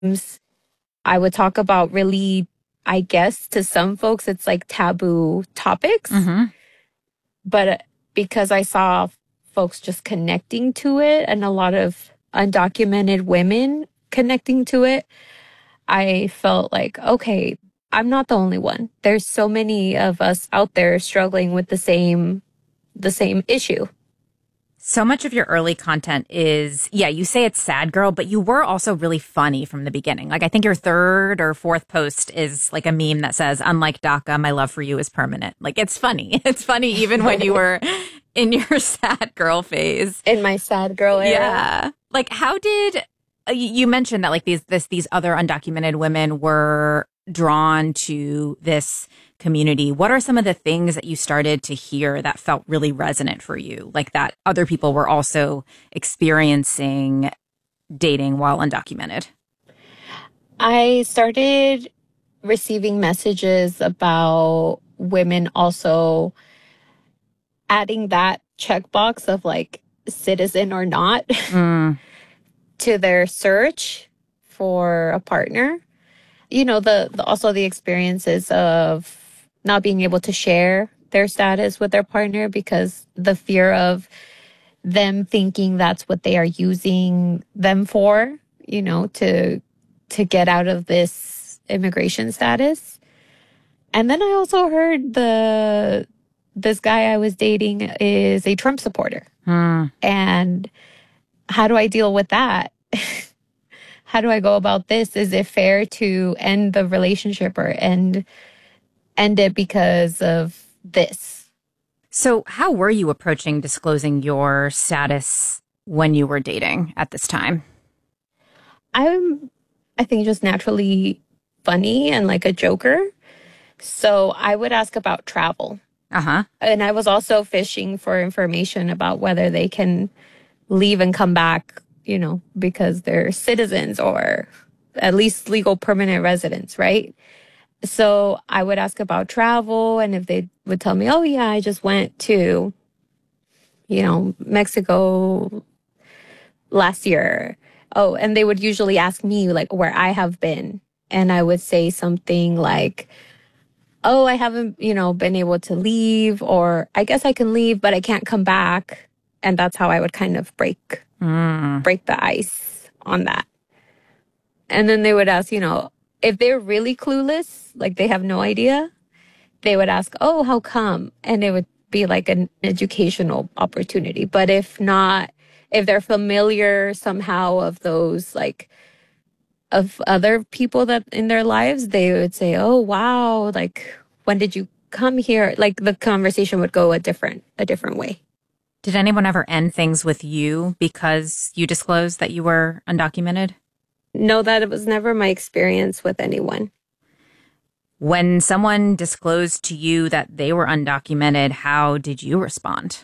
I would talk about really, I guess to some folks, it's like taboo topics. Mm-hmm. But because I saw folks just connecting to it and a lot of undocumented women connecting to it, I felt like, okay, I'm not the only one. There's so many of us out there struggling with the same issue. So much of your early content is, yeah, you say it's sad girl, but you were also really funny from the beginning. Like, I think your third or fourth post is like a meme that says, unlike DACA, my love for you is permanent. Like, it's funny. It's funny even when you were in your sad girl phase. In my sad girl era. Yeah. Like, how did you mentioned that like these other undocumented women were drawn to this community? What are some of the things that you started to hear that felt really resonant for you? Like that other people were also experiencing dating while undocumented? I started receiving messages about women also adding that checkbox of like citizen or not Mm, to their search for a partner. You know, the also the experiences of not being able to share their status with their partner because the fear of them thinking that's what they are using them for, to get out of this immigration status. And then I also heard this guy I was dating is a Trump supporter. mm. And how do I deal with that? How do I go about this? Is it fair to end the relationship or end it because of this? So how were you approaching disclosing your status when you were dating at this time? I'm, I think, just naturally funny and like a joker. So I would ask about travel. Uh-huh. And I was also fishing for information about whether they can leave and come back, because they're citizens or at least legal permanent residents, right? So I would ask about travel, and if they would tell me, oh, yeah, I just went to, Mexico last year. Oh, and they would usually ask me like where I have been. And I would say something like, oh, I haven't, been able to leave, or I guess I can leave, but I can't come back. And that's how I would kind of Mm. break the ice on that. And then they would ask, if they're really clueless, like they have no idea, they would ask, oh, how come? And it would be like an educational opportunity. But if not, if they're familiar somehow of those, like, of other people that in their lives, they would say, oh, wow, like, when did you come here? Like the conversation would go a different way. Did anyone ever end things with you because you disclosed that you were undocumented? No, that it was never my experience with anyone. When someone disclosed to you that they were undocumented, how did you respond?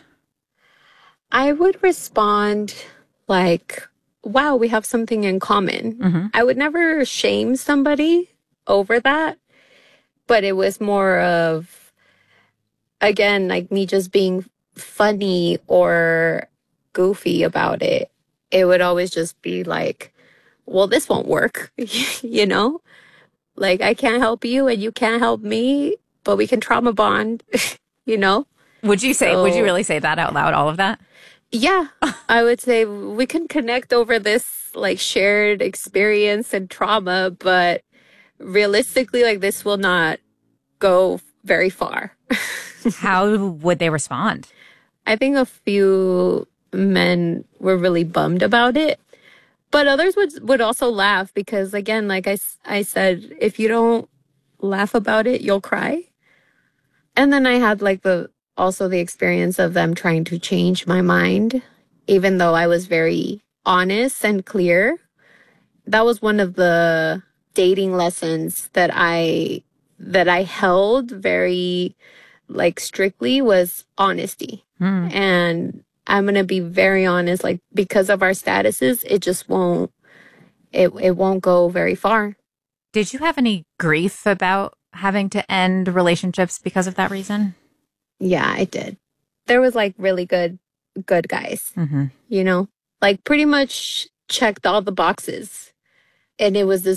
I would respond like, wow, we have something in common. Mm-hmm. I would never shame somebody over that, but it was more of, again, like me just being funny or goofy about it. It would always just be like, well, this won't work, you know? Like, I can't help you and you can't help me, but we can trauma bond, you know? Would you So, really say that out loud, all of that? yeah, I would say we can connect over this like shared experience and trauma, but realistically, like this will not go very far. How would they respond? I think a few men were really bummed about it, but others would also laugh because again, like I said, if you don't laugh about it, you'll cry. And then I had like also the experience of them trying to change my mind, even though I was very honest and clear. That was one of the dating lessons that I held very like strictly was honesty. Hmm. And I'm going to be very honest, like because of our statuses, it just it won't go very far. Did you have any grief about having to end relationships because of that reason? Yeah, I did. There was like really good guys, Mm-hmm. like pretty much checked all the boxes. and it was this